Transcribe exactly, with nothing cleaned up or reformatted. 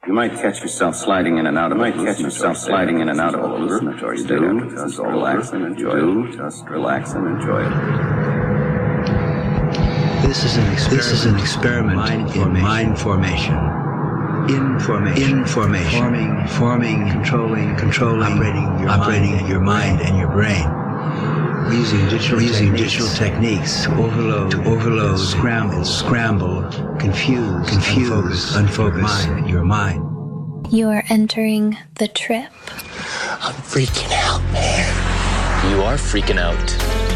You might catch yourself sliding in and out. You might catch yourself sliding in and out of a hallucinatory state. Do just relax and enjoy it. Just relax and enjoy it. This is an experiment, this is an experiment mind in mind formation. Information. Information. Forming, forming, controlling, controlling, operating your operating mind, your mind and your brain. Using digital using techniques, digital techniques to overload, to overload, scramble, scramble, confuse, confuse, unfocus, mind, your mind. You are entering the trip. I'm freaking out, man. You are freaking out.